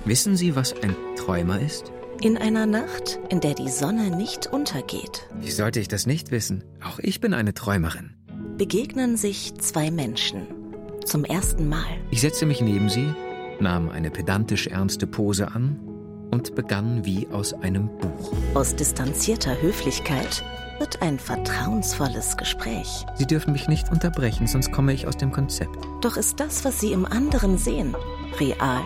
Wissen Sie, was ein Träumer ist? In einer Nacht, in der die Sonne nicht untergeht, Wie sollte ich das nicht wissen? Auch ich bin eine Träumerin. begegnen sich zwei Menschen. Zum ersten Mal. Ich setzte mich neben sie, nahm eine pedantisch ernste Pose an und begann wie aus einem Buch. Aus distanzierter Höflichkeit wird ein vertrauensvolles Gespräch. Sie dürfen mich nicht unterbrechen, sonst komme ich aus dem Konzept. Doch ist das, was Sie im anderen sehen, real?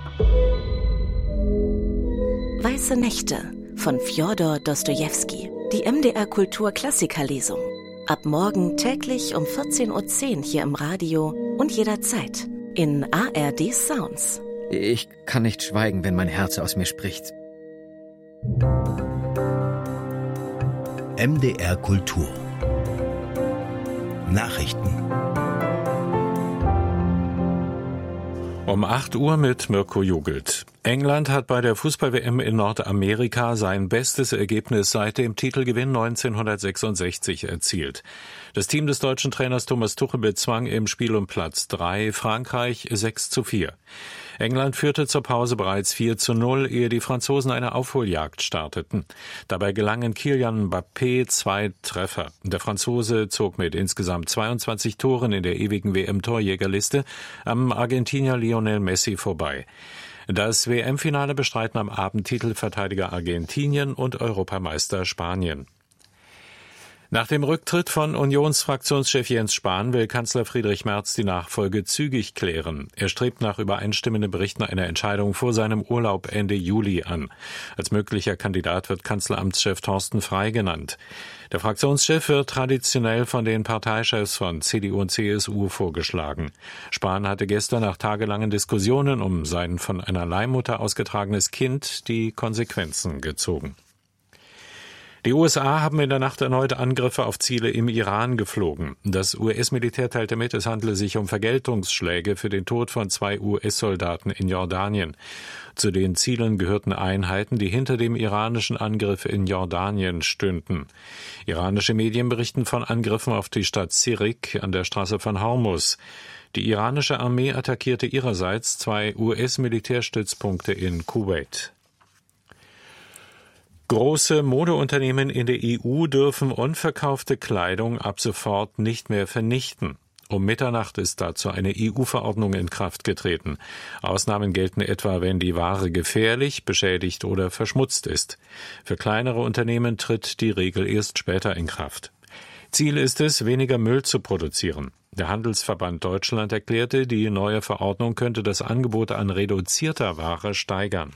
Weiße Nächte von Fjodor Dostojewski. Die MDR Kultur Klassikerlesung. Ab morgen täglich um 14.10 Uhr hier im Radio und jederzeit in ARD Sounds. Ich kann nicht schweigen, wenn mein Herz aus mir spricht. MDR Kultur Nachrichten. Um 8 Uhr mit Mirko Jugelt. England hat bei der Fußball-WM in Nordamerika sein bestes Ergebnis seit dem Titelgewinn 1966 erzielt. Das Team des deutschen Trainers Thomas Tuchel bezwang im Spiel um Platz 3 Frankreich 6:4. England führte zur Pause bereits 4:0, ehe die Franzosen eine Aufholjagd starteten. Dabei gelangen Kylian Mbappé 2 Treffer. Der Franzose zog mit insgesamt 22 Toren in der ewigen WM-Torjägerliste am Argentinier Lionel Messi vorbei. Das WM-Finale bestreiten am Abend Titelverteidiger Argentinien und Europameister Spanien. Nach dem Rücktritt von Unionsfraktionschef Jens Spahn will Kanzler Friedrich Merz die Nachfolge zügig klären. Er strebt nach übereinstimmenden Berichten eine Entscheidung vor seinem Urlaub Ende Juli an. Als möglicher Kandidat wird Kanzleramtschef Thorsten Frey genannt. Der Fraktionschef wird traditionell von den Parteichefs von CDU und CSU vorgeschlagen. Spahn hatte gestern nach tagelangen Diskussionen um sein von einer Leihmutter ausgetragenes Kind die Konsequenzen gezogen. Die USA haben in der Nacht erneut Angriffe auf Ziele im Iran geflogen. Das US-Militär teilte mit, es handle sich um Vergeltungsschläge für den Tod von 2 US-Soldaten in Jordanien. Zu den Zielen gehörten Einheiten, die hinter dem iranischen Angriff in Jordanien stünden. Iranische Medien berichten von Angriffen auf die Stadt Sirik an der Straße von Hormuz. Die iranische Armee attackierte ihrerseits 2 US-Militärstützpunkte in Kuwait. Große Modeunternehmen in der EU dürfen unverkaufte Kleidung ab sofort nicht mehr vernichten. Um Mitternacht ist dazu eine EU-Verordnung in Kraft getreten. Ausnahmen gelten etwa, wenn die Ware gefährlich, beschädigt oder verschmutzt ist. Für kleinere Unternehmen tritt die Regel erst später in Kraft. Ziel ist es, weniger Müll zu produzieren. Der Handelsverband Deutschland erklärte, die neue Verordnung könnte das Angebot an reduzierter Ware steigern.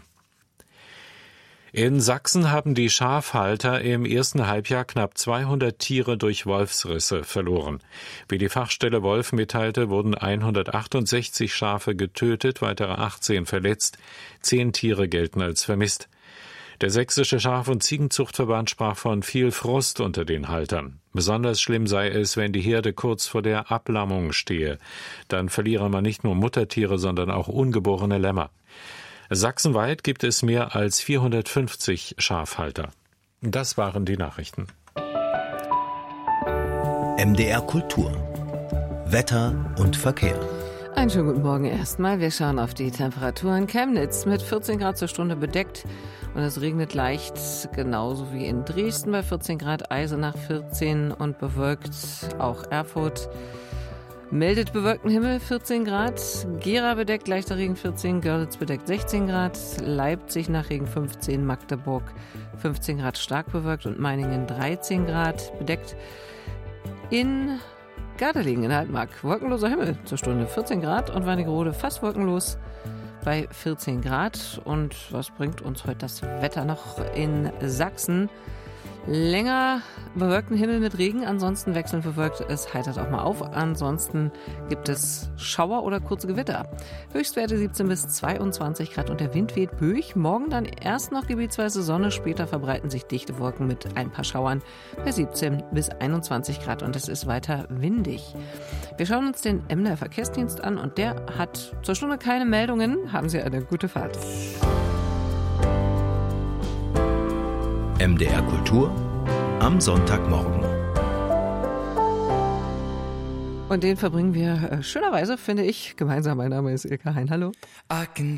In Sachsen haben die Schafhalter im ersten Halbjahr knapp 200 Tiere durch Wolfsrisse verloren. Wie die Fachstelle Wolf mitteilte, wurden 168 Schafe getötet, weitere 18 verletzt. 10 Tiere gelten als vermisst. Der Sächsische Schaf- und Ziegenzuchtverband sprach von viel Frust unter den Haltern. Besonders schlimm sei es, wenn die Herde kurz vor der Ablammung stehe. Dann verliere man nicht nur Muttertiere, sondern auch ungeborene Lämmer. Sachsenweit gibt es mehr als 450 Schafhalter. Das waren die Nachrichten. MDR Kultur Wetter und Verkehr. Einen schönen guten Morgen erstmal. Wir schauen auf die Temperaturen. Chemnitz mit 14 Grad zur Stunde bedeckt und es regnet leicht, genauso wie in Dresden bei 14 Grad, Eisenach 14 und bewölkt, auch Erfurt meldet bewölkten Himmel 14 Grad, Gera bedeckt, leichter Regen 14, Görlitz bedeckt 16 Grad, Leipzig nach Regen 15, Magdeburg 15 Grad stark bewölkt und Meiningen 13 Grad bedeckt. In Gardelegen in Altmark wolkenloser Himmel zur Stunde 14 Grad und Wernigerode fast wolkenlos bei 14 Grad. Und was bringt uns heute das Wetter noch in Sachsen? Länger bewölkten Himmel mit Regen, ansonsten wechselnd bewölkt, es heitert auch mal auf. Ansonsten gibt es Schauer oder kurze Gewitter. Höchstwerte 17 bis 22 Grad und der Wind weht böig. Morgen dann erst noch gebietsweise Sonne, später verbreiten sich dichte Wolken mit ein paar Schauern bei 17 bis 21 Grad und es ist weiter windig. Wir schauen uns den MDR Verkehrsdienst an und der hat zur Stunde keine Meldungen. Haben Sie eine gute Fahrt. MDR Kultur am Sonntagmorgen. Und den verbringen wir schönerweise, finde ich, gemeinsam. Mein Name ist Ilka Hein. Hallo.